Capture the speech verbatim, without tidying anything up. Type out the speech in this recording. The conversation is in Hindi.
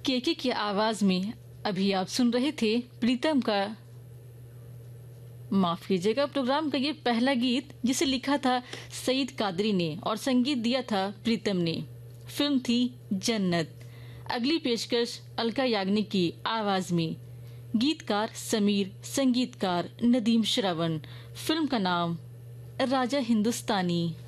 केके की आवाज में अभी आप सुन रहे थे प्रीतम का, माफ कीजिएगा, प्रोग्राम का ये पहला गीत जिसे लिखा था सईद कादरी ने और संगीत दिया था प्रीतम ने। फिल्म थी जन्नत। अगली पेशकश अलका याग्निक की आवाज में, गीतकार समीर, संगीतकार नदीम श्रवण। फिल्म का नाम राजा हिंदुस्तानी।